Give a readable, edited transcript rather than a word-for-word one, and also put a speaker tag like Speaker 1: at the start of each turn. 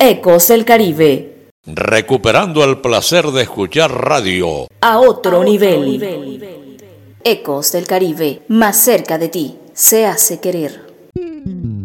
Speaker 1: Ecos del Caribe.
Speaker 2: Recuperando el placer de escuchar radio.
Speaker 1: A otro nivel. Ecos del Caribe, más cerca de ti, se hace querer.